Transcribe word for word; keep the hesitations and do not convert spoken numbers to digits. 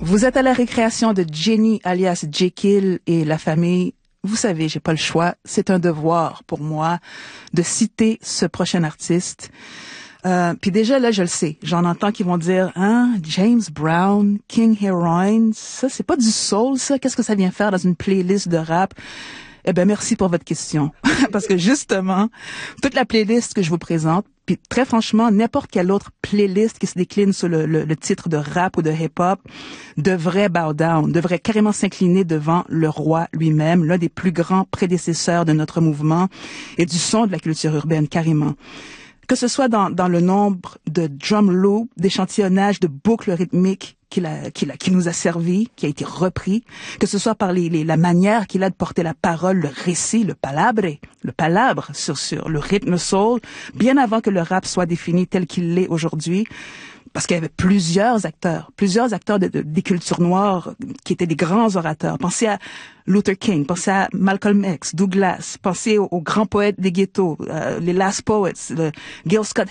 Vous êtes à la récréation de Jenny alias Jekyll et la famille. Vous savez, j'ai pas le choix. C'est un devoir pour moi de citer ce prochain artiste. Euh, puis déjà, là, je le sais. J'en entends qui vont dire, hein, James Brown, King Heroin, ça, c'est pas du soul, ça. Qu'est-ce que ça vient faire dans une playlist de rap? Eh ben, merci pour votre question. Parce que justement, toute la playlist que je vous présente, puis très franchement, n'importe quelle autre playlist qui se décline sous le, le, le titre de rap ou de hip-hop devrait bow down, devrait carrément s'incliner devant le roi lui-même, l'un des plus grands prédécesseurs de notre mouvement et du son de la culture urbaine, carrément. Que ce soit dans, dans le nombre de drum loops, d'échantillonnage de boucles rythmiques qu'il a, qu'il a, qui nous a servi, qui a été repris, que ce soit par les, les, la manière qu'il a de porter la parole, le récit, le palabre, le palabre sur, sur le rythme soul, bien avant que le rap soit défini tel qu'il l'est aujourd'hui. Parce qu'il y avait plusieurs acteurs, plusieurs acteurs de, de, des cultures noires qui étaient des grands orateurs. Pensez à Luther King, pensez à Malcolm X, Douglas, pensez aux, aux grands poètes des ghettos, euh, les Last Poets, le Gil Scott